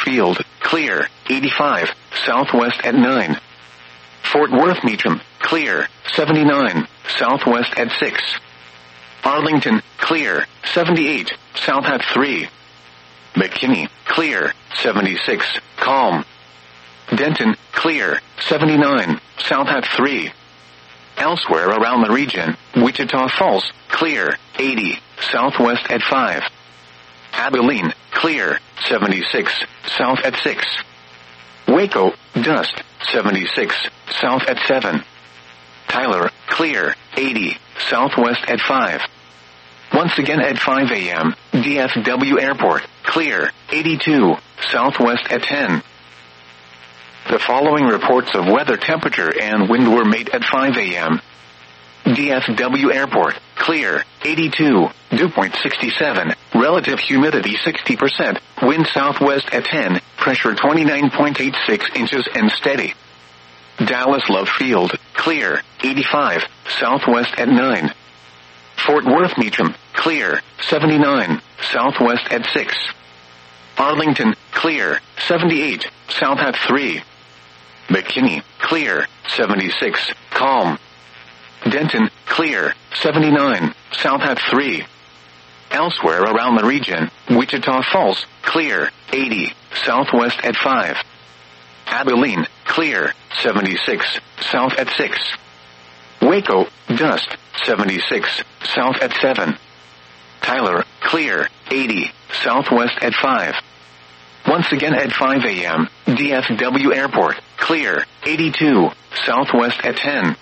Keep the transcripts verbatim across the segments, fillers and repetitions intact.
Field, clear, eighty-five, southwest at nine. Fort Worth Meacham, clear, seventy-nine, southwest at six. Arlington, clear, seventy-eight, south at three. McKinney, clear, seventy-six, calm. Denton, clear, seventy-nine, south at three. Elsewhere around the region, Wichita Falls, clear, eighty, southwest at five. Abilene, clear, seventy-six, south at six. Waco, dust, seventy-six, south at seven. Tyler, clear, eighty, southwest at five. Once again at five a.m., D F W Airport, clear, eighty-two, southwest at ten. The following reports of weather, temperature, and wind were made at five a.m. D F W Airport, clear, eighty-two, dew point sixty-seven, relative humidity sixty percent, wind southwest at ten, pressure twenty-nine point eight six inches and steady. Dallas Love Field, clear, eighty-five, southwest at nine. Fort Worth Meacham, clear, seventy-nine, southwest at six. Arlington, clear, seventy-eight, south at three. McKinney, clear, seventy-six, calm. Denton, clear, seventy-nine, south at three. Elsewhere around the region, Wichita Falls, clear, eighty, southwest at five. Abilene, clear, seventy-six, south at six. Waco, dust, seventy-six, south at seven. Tyler, clear, eighty, southwest at five. Once again at five a.m., D F W Airport, clear, eighty-two, southwest at ten.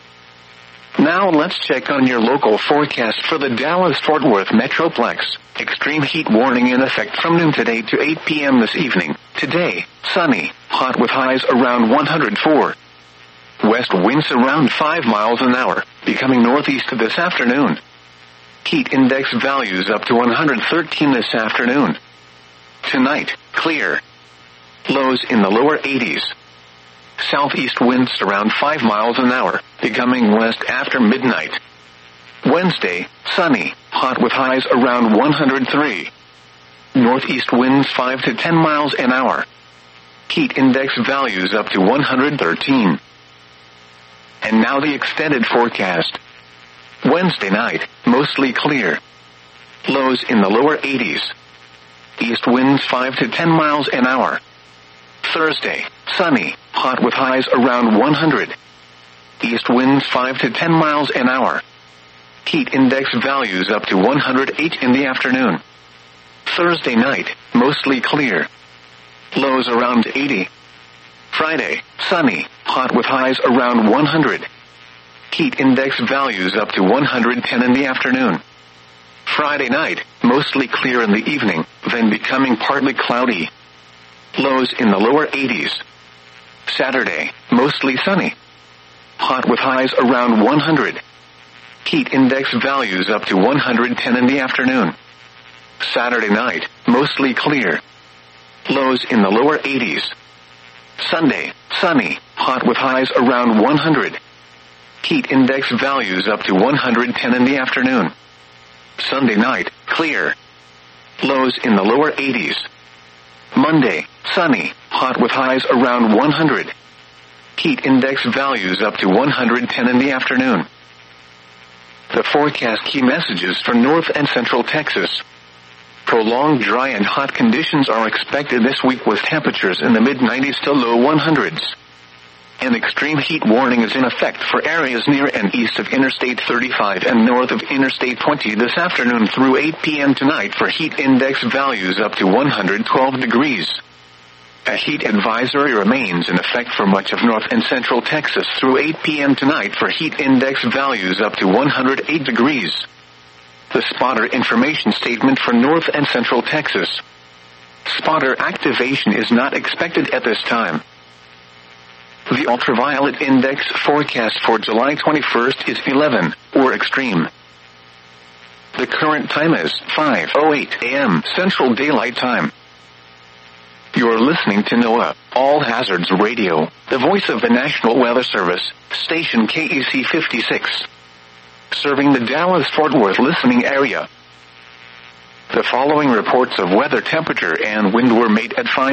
Now let's check on your local forecast for the Dallas-Fort Worth Metroplex. Extreme heat warning in effect from noon today to eight p.m. this evening. Today, sunny, hot with highs around one hundred four. West winds around five miles an hour, becoming northeast this afternoon. Heat index values up to one hundred thirteen this afternoon. Tonight, clear. Lows in the lower eighties. Southeast winds around five miles an hour, becoming west after midnight. Wednesday, sunny, hot with highs around one hundred three. Northeast winds five to ten miles an hour. Heat index values up to one hundred thirteen. And now the extended forecast. Wednesday night, mostly clear. Lows in the lower eighties. East winds five to ten miles an hour. Thursday, sunny, hot with highs around one hundred. East winds five to ten miles an hour. Heat index values up to one hundred eight in the afternoon. Thursday night, mostly clear. Lows around eighty. Friday, sunny, hot with highs around one hundred. Heat index values up to one hundred ten in the afternoon. Friday night, mostly clear in the evening, then becoming partly cloudy. Lows in the lower eighties. Saturday, mostly sunny. Hot with highs around one hundred. Heat index values up to one hundred ten in the afternoon. Saturday night, mostly clear. Lows in the lower eighties. Sunday, sunny, hot with highs around one hundred. Heat index values up to one hundred ten in the afternoon. Sunday night, clear. Lows in the lower eighties. Monday, sunny, hot with highs around one hundred. Heat index values up to one hundred ten in the afternoon. The forecast key messages for North and Central Texas. Prolonged dry and hot conditions are expected this week with temperatures in the mid nineties to low one hundreds. An extreme heat warning is in effect for areas near and east of Interstate thirty-five and north of Interstate twenty this afternoon through eight p.m. tonight for heat index values up to one hundred twelve degrees. A heat advisory remains in effect for much of North and Central Texas through eight p.m. tonight for heat index values up to one hundred eight degrees. The spotter information statement for North and Central Texas. Spotter activation is not expected at this time. The ultraviolet index forecast for July twenty-first is eleven, or extreme. The current time is five oh eight a.m. Central Daylight Time. You're listening to NOAA, All Hazards Radio, the voice of the National Weather Service, station K E C fifty-six. Serving the Dallas-Fort Worth listening area. The following reports of weather, temperature, and wind were made at five